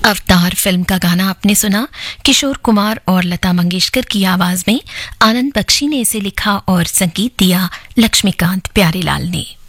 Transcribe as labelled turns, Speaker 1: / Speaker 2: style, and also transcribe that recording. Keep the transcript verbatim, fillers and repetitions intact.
Speaker 1: Avatar film का गाना आपने सुना। किशोर कुमार और लता मंगेशकर की आवाज में आनंद बख्शी ने इसे लिखा और संगीत दिया लक्ष्मीकांत प्यारेलाल ने।